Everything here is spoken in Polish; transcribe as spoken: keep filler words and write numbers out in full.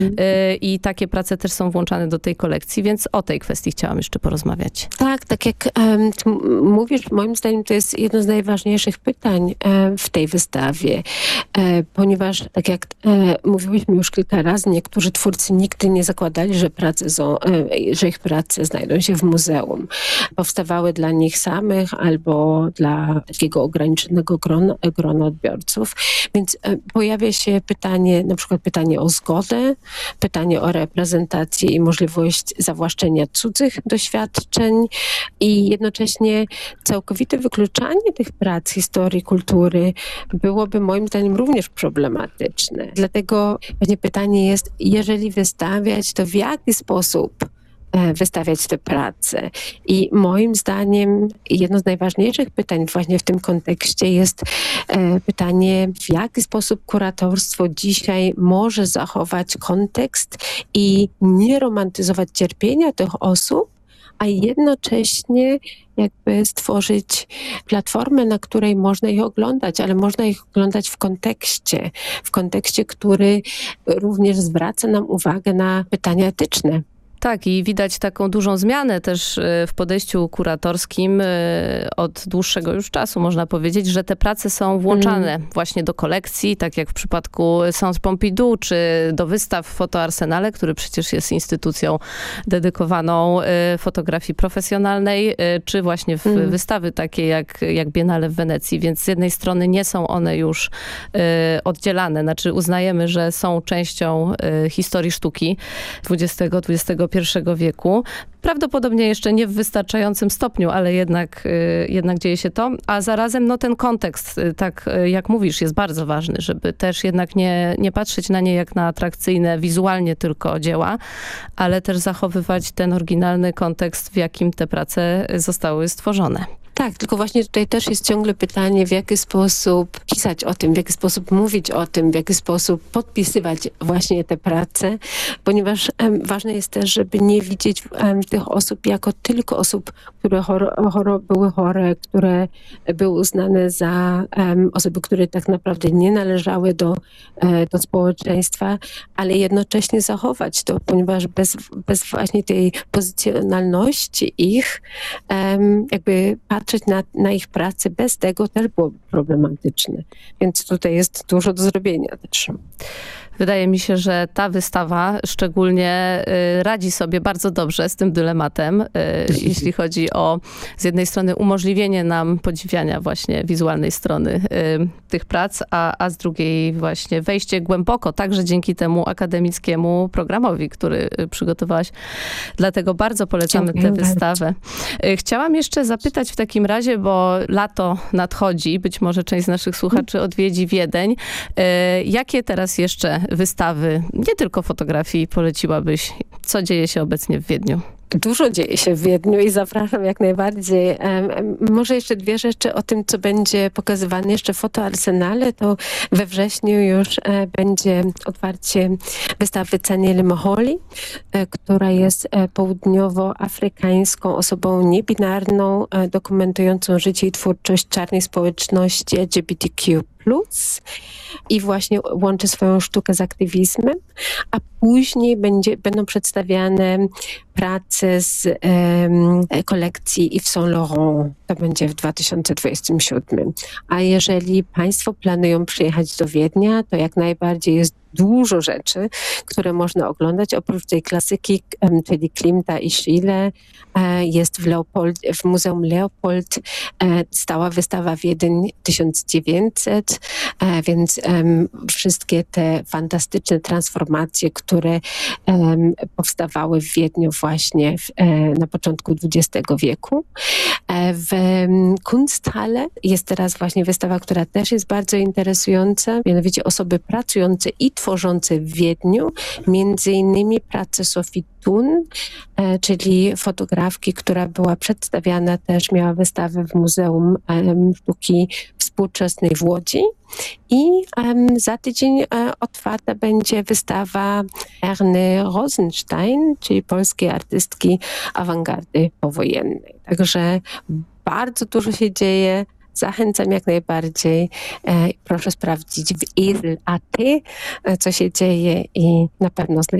i takie prace też są włączane do tej kolekcji, więc o tej kwestii chciałam jeszcze porozmawiać. Tak, tak jak um, ty mówisz, moim zdaniem to jest jedno z najważniejszych pytań e, w tej wystawie, e, ponieważ tak jak e, mówiliśmy już kilka razy, niektórzy twórcy nigdy nie zakładali, że, prace są, e, że ich prace znajdą się w muzeum. Powstawały dla nich samych albo dla takiego ograniczonego grona, grona odbiorców, więc e, pojawia się pytanie, na przykład pytanie o zgodę, pytanie o reprezentację i możliwość zawłaszczenia cudzych doświadczeń i jednocześnie całkowite wykluczanie tych prac historii, kultury byłoby moim zdaniem również problematyczne. Dlatego właśnie pytanie jest, jeżeli wystawiać, to w jaki sposób wystawiać te prace. I moim zdaniem jedno z najważniejszych pytań właśnie w tym kontekście jest pytanie, w jaki sposób kuratorstwo dzisiaj może zachować kontekst i nie romantyzować cierpienia tych osób, a jednocześnie jakby stworzyć platformę, na której można ich oglądać, ale można ich oglądać w kontekście, w kontekście, który również zwraca nam uwagę na pytania etyczne. Tak, i widać taką dużą zmianę też w podejściu kuratorskim od dłuższego już czasu, można powiedzieć, że te prace są włączane mm. właśnie do kolekcji, tak jak w przypadku Centre Pompidou, czy do wystaw w Fotoarsenale, który przecież jest instytucją dedykowaną fotografii profesjonalnej, czy właśnie w mm. wystawy takie jak, jak Biennale w Wenecji, więc z jednej strony nie są one już oddzielane, znaczy uznajemy, że są częścią historii sztuki dwudziestego dwudziestego pierwszego wieku. Prawdopodobnie jeszcze nie w wystarczającym stopniu, ale jednak, jednak dzieje się to. A zarazem no, ten kontekst, tak jak mówisz, jest bardzo ważny, żeby też jednak nie, nie patrzeć na nie jak na atrakcyjne wizualnie tylko dzieła, ale też zachowywać ten oryginalny kontekst, w jakim te prace zostały stworzone. Tak, tylko właśnie tutaj też jest ciągle pytanie, w jaki sposób pisać o tym, w jaki sposób mówić o tym, w jaki sposób podpisywać właśnie te prace, ponieważ um, ważne jest też, żeby nie widzieć um, tych osób jako tylko osób, które choro, choro, były chore, które były uznane za um, osoby, które tak naprawdę nie należały do, e, do społeczeństwa, ale jednocześnie zachować to, ponieważ bez, bez właśnie tej pozycjonalności ich um, jakby patrzeć na, na ich pracę bez tego też byłoby problematyczne. Więc tutaj jest dużo do zrobienia też. Wydaje mi się, że ta wystawa szczególnie y, radzi sobie bardzo dobrze z tym dylematem, y, jeśli chodzi o z jednej strony umożliwienie nam podziwiania właśnie wizualnej strony y, tych prac, a, a z drugiej właśnie wejście głęboko, także dzięki temu akademickiemu programowi, który y, przygotowałaś. Dlatego bardzo polecamy tę wystawę. Y, chciałam jeszcze zapytać w takim razie, bo lato nadchodzi, być może część z naszych słuchaczy odwiedzi Wiedeń. Y, jakie teraz jeszcze wystawy, nie tylko fotografii, poleciłabyś? Co dzieje się obecnie w Wiedniu? Dużo dzieje się w Wiedniu i zapraszam jak najbardziej. Może jeszcze dwie rzeczy o tym, co będzie pokazywane jeszcze w Fotoarsenale. To we wrześniu już będzie otwarcie wystawy Tzaneli Moholy, która jest południowoafrykańską osobą niebinarną, dokumentującą życie i twórczość czarnej społeczności L G B T Q plus. I właśnie łączy swoją sztukę z aktywizmem, a później będzie, będą przedstawiane prace z um, kolekcji Yves Saint Laurent. To będzie w dwa tysiące dwudziestym siódmym. A jeżeli państwo planują przyjechać do Wiednia, to jak najbardziej jest dużo rzeczy, które można oglądać. Oprócz tej klasyki, um, czyli Klimta i Schiele, e, jest w, Leopold, w Muzeum Leopold e, stała wystawa Wiedeń tysiąc dziewięćset, e, więc um, wszystkie te fantastyczne transformacje, które um, powstawały w Wiedniu właśnie w, e, na początku dwudziestego wieku. E, w um, Kunsthalle jest teraz właśnie wystawa, która też jest bardzo interesująca, mianowicie osoby pracujące i tworzące w Wiedniu, między innymi pracę Sophie Thun, e, czyli fotografki, która była przedstawiana też, miała wystawę w Muzeum e, Sztuki Współczesnej w Łodzi. I um, za tydzień e, otwarta będzie wystawa Erne Rosenstein, czyli polskiej artystki awangardy powojennej. Także bardzo dużo się dzieje. zachęcam jak najbardziej. E, proszę sprawdzić w Esel kropka at, e, co się dzieje i na pewno znajdziecie